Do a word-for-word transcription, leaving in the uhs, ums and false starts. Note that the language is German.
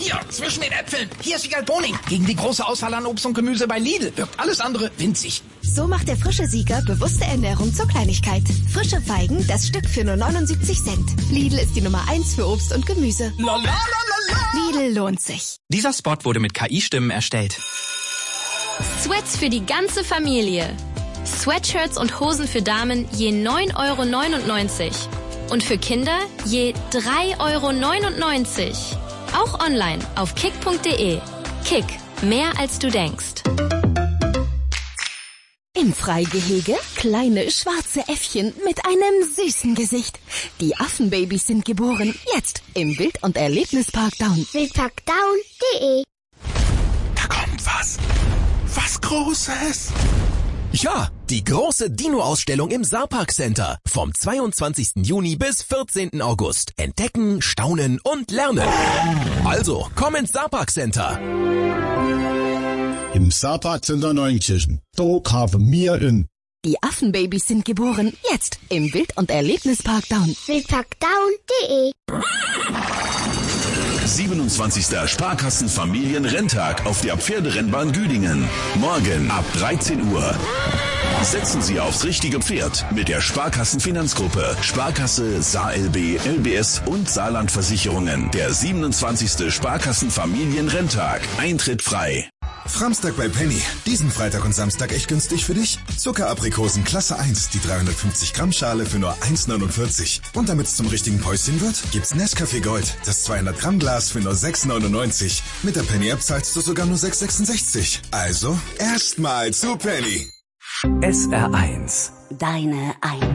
Hier, zwischen den Äpfeln. Hier ist Wiegald Boning. Gegen die große Auswahl an Obst und Gemüse bei Lidl wirkt alles andere winzig. So macht der frische Sieger bewusste Ernährung zur Kleinigkeit. Frische Feigen, das Stück für nur neunundsiebzig Cent. Lidl ist die Nummer eins für Obst und Gemüse. La, la, la, la, la. Lidl lohnt sich. Dieser Spot wurde mit K I-Stimmen erstellt. Sweats für die ganze Familie. Sweatshirts und Hosen für Damen je neun Euro neunundneunzig. Und für Kinder je drei Euro neunundneunzig. Auch online auf kick punkt de. Kick, mehr als du denkst. Im Freigehege kleine schwarze Äffchen mit einem süßen Gesicht. Die Affenbabys sind geboren. Jetzt im Wild- und Erlebnispark Down. wildpark down punkt de. Da kommt was. Was Großes. Ja, die große Dino-Ausstellung im Saarpark Center. Vom zweiundzwanzigsten Juni bis vierzehnten August. Entdecken, staunen und lernen. Also, komm ins Saarpark Center. Im Saarpark Center Neunkirchen. Da kaufen wir in. Die Affenbabys sind geboren. Jetzt im Wild- und Erlebnispark Down. wildpark down punkt de. siebenundzwanzigster Sparkassen-Familienrenntag auf der Pferderennbahn Güdingen. Morgen ab dreizehn Uhr. Setzen Sie aufs richtige Pferd mit der Sparkassen-Finanzgruppe, Sparkasse, SaarLB, L B S und Saarlandversicherungen. Der siebenundzwanzigste Sparkassen-Familienrenntag. Eintritt frei. Framstag bei Penny. Diesen Freitag und Samstag echt günstig für dich. Zuckeraprikosen Klasse eins, die dreihundertfünfzig Gramm Schale für nur eins neunundvierzig. Und damit es zum richtigen Päuschen wird, gibt's Nescafé Gold, das zweihundert Gramm Glas für nur sechs neunundneunzig. Mit der Penny App zahlst du sogar nur sechs sechsundsechzig. Also, erstmal zu Penny. S R eins. Deine Ein.